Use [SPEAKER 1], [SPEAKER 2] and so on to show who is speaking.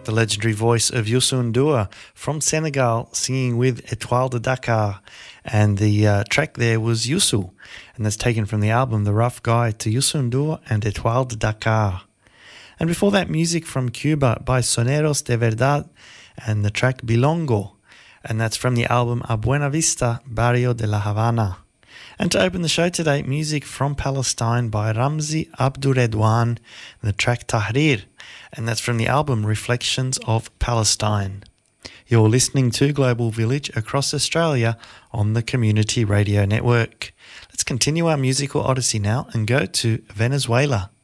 [SPEAKER 1] the legendary voice of Youssou N'Dour from Senegal singing with Étoile de Dakar. And the track there was Youssou, and that's taken from the album The Rough Guide to Youssou N'Dour and Étoile de Dakar. And before that, music from Cuba by Soneros de Verdad and the track Bilongo, and that's from the album A Buena Vista, Barrio de la Habana. And to open the show today, music from Palestine by Ramzi Abdurredwan and the track Tahrir, and that's from the album Reflections of Palestine. You're listening to Global Village across Australia on the Community Radio Network. Let's continue our musical odyssey now and go to Venezuela.